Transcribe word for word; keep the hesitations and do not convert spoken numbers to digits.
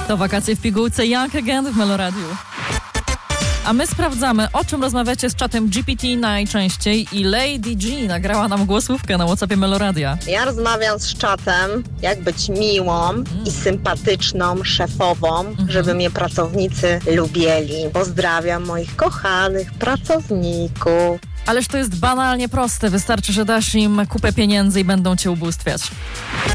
To wakacje w pigułce Young Again w Meloradiu. A my sprawdzamy, o czym rozmawiacie z czatem G P T najczęściej i Lady G nagrała nam głosówkę na WhatsAppie Meloradia. Ja rozmawiam z czatem, jak być miłą mm. i sympatyczną szefową, mm-hmm. żeby mnie pracownicy lubili. Pozdrawiam moich kochanych pracowników. Ależ to jest banalnie proste. Wystarczy, że dasz im kupę pieniędzy i będą cię ubóstwiać.